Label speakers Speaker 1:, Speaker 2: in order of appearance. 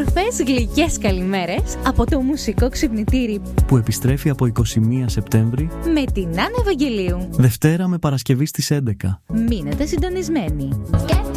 Speaker 1: όμορφες γλυκές καλημέρες από το μουσικό ξυπνητήρι
Speaker 2: που επιστρέφει από 21 Σεπτέμβρη
Speaker 1: με την Άννα Ευαγγελίου.
Speaker 2: Δευτέρα με Παρασκευή στις 11.
Speaker 1: Μείνετε συντονισμένοι.